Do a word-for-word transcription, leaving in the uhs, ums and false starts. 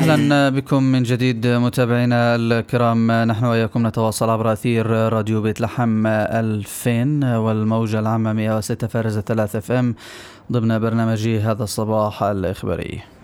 أهلا بكم من جديد متابعينا الكرام. نحن وإياكم نتواصل عبر أثير راديو بيت لحم ألفين والموجة العامة مئة وستة فاصلة ثلاثة اف ام ضمن برنامج هذا الصباح الإخباري.